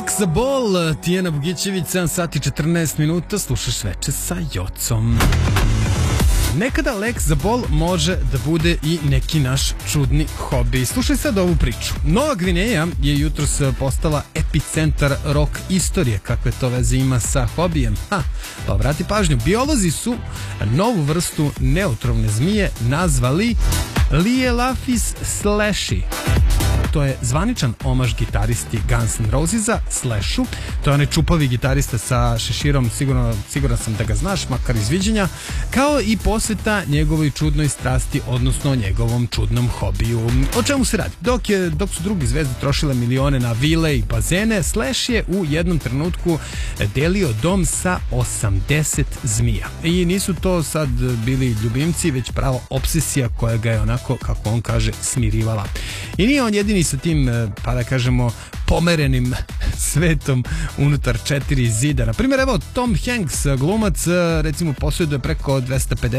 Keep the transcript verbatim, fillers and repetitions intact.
Lex the Ball, Tijana Bogićević, sedam sati četrnaest minuta, slušaš Veče sa Jocom. Nekada Lex the Ball može da bude i neki naš čudni hobi. Slušaj sad ovu priču. Nova Gvineja je jutros postala epicentar rock istorije. Kakve to veze ima sa hobijem? Ha, pa vrati pažnju. Biolozi su novu vrstu neotrovne zmije nazvali Lielafis slashi. To je zvaničan omaž gitaristi Guns N' Rosesa, Slashu. To je onaj čupavi gitarista sa šeširom, sigurno, siguran sam da ga znaš, makar iz viđenja, kao i posveta njegovoj čudnoj strasti, odnosno njegovom čudnom hobiju. O čemu se radi? Dok, je, dok su drugi zvezde trošile milione na vile i bazene, Slash je u jednom trenutku delio dom sa osamdeset zmija. I nisu to sad bili ljubimci, već pravo obsesija koja ga je onako, kako on kaže, smirivala. I nije on jedini sa tim, pa da kažemo, pomerenim svetom unutar četiri zida. Na primjer, evo, Tom Hanks, glumac, recimo, posjeduje preko dvesta pedeset